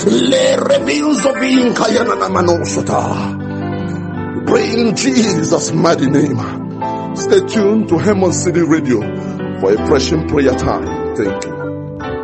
Le reveals of being Kayana Manosota. Pray in Jesus' mighty name. Stay tuned to Hermon City Radio for a pressing prayer time. Thank you.